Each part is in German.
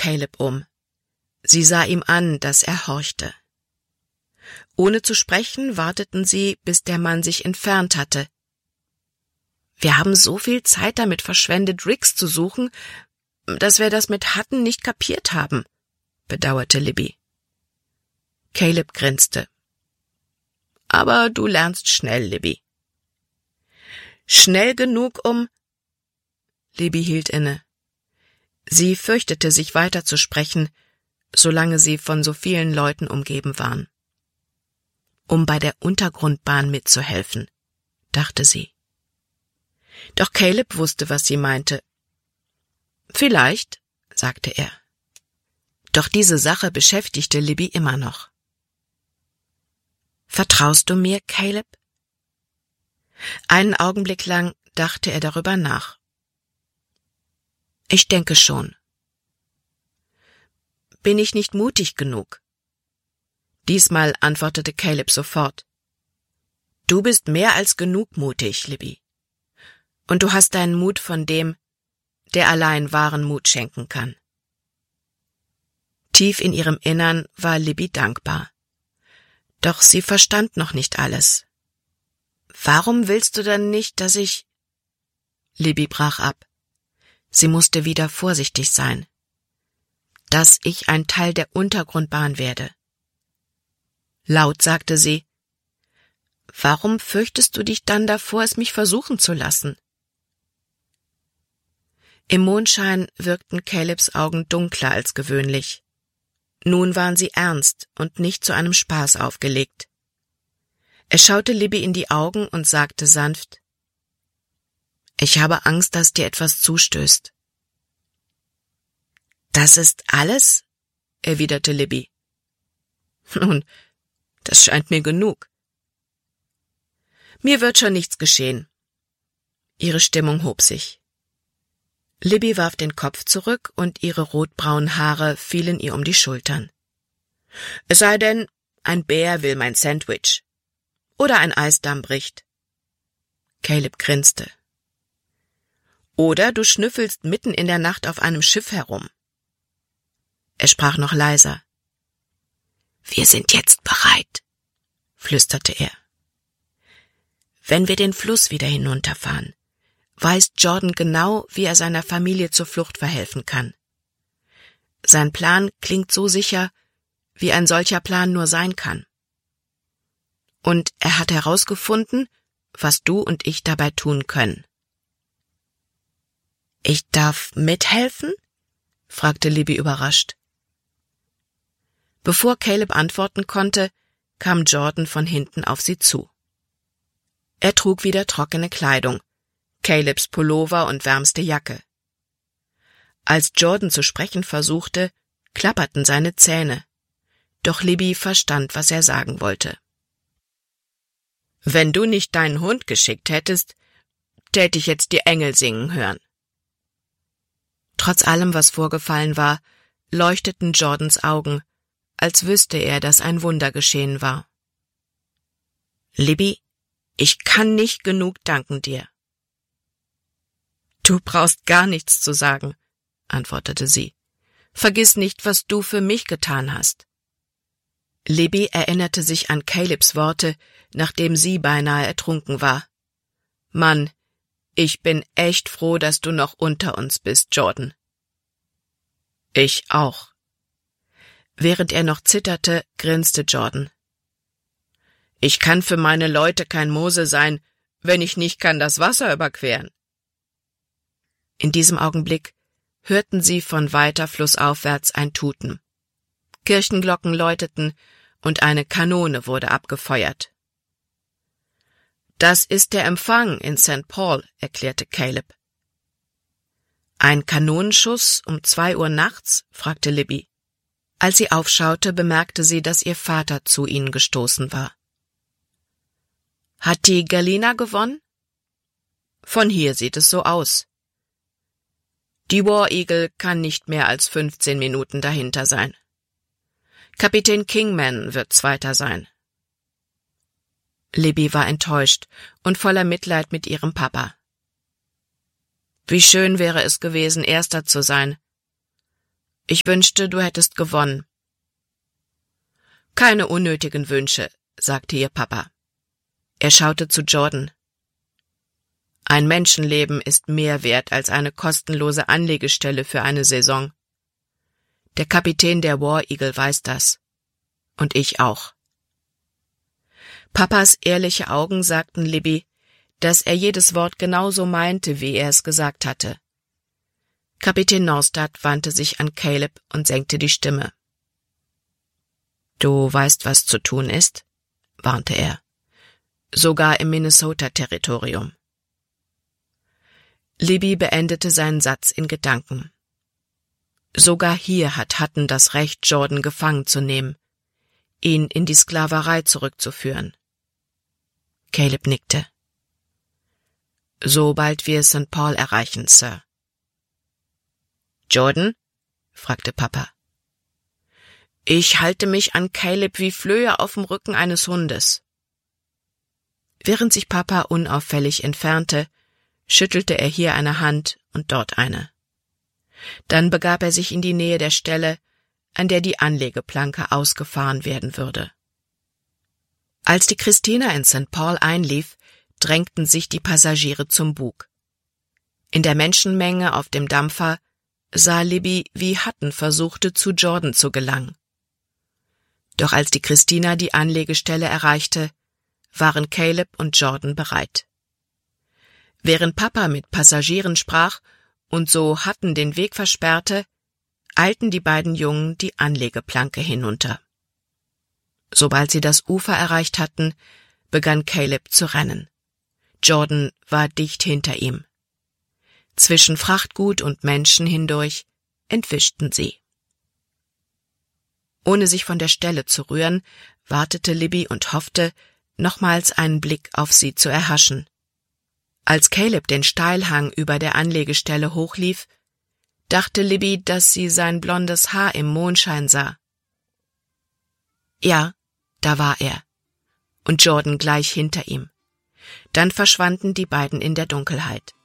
Caleb um. Sie sah ihm an, dass er horchte. Ohne zu sprechen, warteten sie, bis der Mann sich entfernt hatte. »Wir haben so viel Zeit damit verschwendet, Riggs zu suchen, dass wir das mit Hutton nicht kapiert haben«, bedauerte Libby. Caleb grinste. »Aber du lernst schnell, Libby.« »Schnell genug, um...« Libby hielt inne. Sie fürchtete, sich weiterzusprechen, solange sie von so vielen Leuten umgeben waren. »Um bei der Untergrundbahn mitzuhelfen«, dachte sie. Doch Caleb wusste, was sie meinte. »Vielleicht«, sagte er. Doch diese Sache beschäftigte Libby immer noch. »Vertraust du mir, Caleb?« Einen Augenblick lang dachte er darüber nach. »Ich denke schon.« »Bin ich nicht mutig genug?« Diesmal antwortete Caleb sofort. »Du bist mehr als genug mutig, Libby. Und du hast deinen Mut von dem, der allein wahren Mut schenken kann.« Tief in ihrem Innern war Libby dankbar. Doch sie verstand noch nicht alles. »Warum willst du dann nicht, dass ich...« Libby brach ab. Sie musste wieder vorsichtig sein. »Dass ich ein Teil der Untergrundbahn werde.« Laut sagte sie, »Warum fürchtest du dich dann davor, es mich versuchen zu lassen?« Im Mondschein wirkten Calebs Augen dunkler als gewöhnlich. Nun waren sie ernst und nicht zu einem Spaß aufgelegt. Er schaute Libby in die Augen und sagte sanft, »Ich habe Angst, dass dir etwas zustößt.« »Das ist alles?« erwiderte Libby. »Nun, das scheint mir genug.« »Mir wird schon nichts geschehen.« Ihre Stimmung hob sich. Libby warf den Kopf zurück und ihre rotbraunen Haare fielen ihr um die Schultern. »Es sei denn, ein Bär will mein Sandwich. Oder ein Eisdamm bricht.« Caleb grinste. »Oder du schnüffelst mitten in der Nacht auf einem Schiff herum.« Er sprach noch leiser. »Wir sind jetzt bereit«, flüsterte er. »Wenn wir den Fluss wieder hinunterfahren, weiß Jordan genau, wie er seiner Familie zur Flucht verhelfen kann. Sein Plan klingt so sicher, wie ein solcher Plan nur sein kann. Und er hat herausgefunden, was du und ich dabei tun können.« »Ich darf mithelfen?« fragte Libby überrascht. Bevor Caleb antworten konnte, kam Jordan von hinten auf sie zu. Er trug wieder trockene Kleidung, Calebs Pullover und wärmste Jacke. Als Jordan zu sprechen versuchte, klapperten seine Zähne, doch Libby verstand, was er sagen wollte. »Wenn du nicht deinen Hund geschickt hättest, täte ich jetzt die Engel singen hören.« Trotz allem, was vorgefallen war, leuchteten Jordans Augen, als wüsste er, dass ein Wunder geschehen war. »Libby, ich kann nicht genug danken dir.« »Du brauchst gar nichts zu sagen«, antwortete sie. »Vergiss nicht, was du für mich getan hast.« Libby erinnerte sich an Calebs Worte, nachdem sie beinahe ertrunken war. »Mann, ich bin echt froh, dass du noch unter uns bist, Jordan.« »Ich auch.« Während er noch zitterte, grinste Jordan. »Ich kann für meine Leute kein Mose sein, wenn ich nicht kann das Wasser überqueren.« In diesem Augenblick hörten sie von weiter flussaufwärts ein Tuten. Kirchenglocken läuteten und eine Kanone wurde abgefeuert. »Das ist der Empfang in St. Paul«, erklärte Caleb. »Ein Kanonenschuss um 2 Uhr nachts?« fragte Libby. Als sie aufschaute, bemerkte sie, dass ihr Vater zu ihnen gestoßen war. »Hat die Galena gewonnen?« »Von hier sieht es so aus.« »Die War Eagle kann nicht mehr als 15 Minuten dahinter sein. Kapitän Kingman wird Zweiter sein.« Libby war enttäuscht und voller Mitleid mit ihrem Papa. »Wie schön wäre es gewesen, Erster zu sein. Ich wünschte, du hättest gewonnen. Keine unnötigen Wünsche, sagte ihr Papa. Er schaute zu Jordan. Ein Menschenleben ist mehr wert als eine kostenlose Anlegestelle für eine Saison. Der Kapitän der War Eagle weiß das. Und ich auch. Papas ehrliche Augen sagten Libby, dass er jedes Wort genauso meinte, wie er es gesagt hatte. Kapitän Norstad wandte sich an Caleb und senkte die Stimme. »Du weißt, was zu tun ist?« warnte er. »Sogar im Minnesota-Territorium.« Libby beendete seinen Satz in Gedanken. Sogar hier hat Hutton das Recht, Jordan gefangen zu nehmen, ihn in die Sklaverei zurückzuführen. Caleb nickte. »Sobald wir St. Paul erreichen, Sir.« »Jordan?« fragte Papa. »Ich halte mich an Caleb wie Flöhe auf dem Rücken eines Hundes.« Während sich Papa unauffällig entfernte, schüttelte er hier eine Hand und dort eine. Dann begab er sich in die Nähe der Stelle, an der die Anlegeplanke ausgefahren werden würde. Als die Christina in St. Paul einlief, drängten sich die Passagiere zum Bug. In der Menschenmenge auf dem Dampfer sah Libby, wie Hutton versuchte, zu Jordan zu gelangen. Doch als die Christina die Anlegestelle erreichte, waren Caleb und Jordan bereit. Während Papa mit Passagieren sprach und so Hutton den Weg versperrte, eilten die beiden Jungen die Anlegeplanke hinunter. Sobald sie das Ufer erreicht hatten, begann Caleb zu rennen. Jordan war dicht hinter ihm. Zwischen Frachtgut und Menschen hindurch entwischten sie. Ohne sich von der Stelle zu rühren, wartete Libby und hoffte, nochmals einen Blick auf sie zu erhaschen. Als Caleb den Steilhang über der Anlegestelle hochlief, dachte Libby, dass sie sein blondes Haar im Mondschein sah. Ja, da war er. Und Jordan gleich hinter ihm. Dann verschwanden die beiden in der Dunkelheit.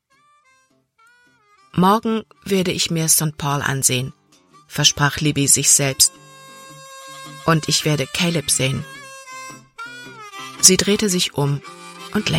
»Morgen werde ich mir St. Paul ansehen«, versprach Libby sich selbst. »Und ich werde Caleb sehen.« Sie drehte sich um und lächelte.